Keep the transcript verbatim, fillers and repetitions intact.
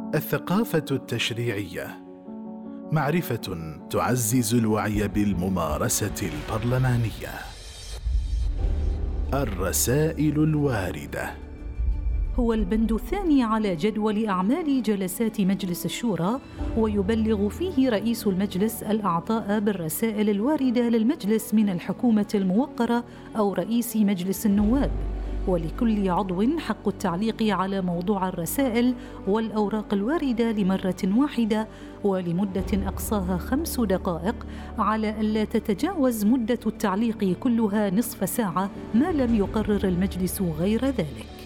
الثقافة التشريعية، معرفة تعزز الوعي بالممارسة البرلمانية. الرسائل الواردة هو البند الثاني على جدول أعمال جلسات مجلس الشورى، ويبلغ فيه رئيس المجلس الأعضاء بالرسائل الواردة للمجلس من الحكومة الموقرة أو رئيس مجلس النواب، ولكل عضو حق التعليق على موضوع الرسائل والأوراق الواردة لمرة واحدة ولمدة أقصاها خمس دقائق، على ألا تتجاوز مدة التعليق كلها نصف ساعة ما لم يقرر المجلس غير ذلك.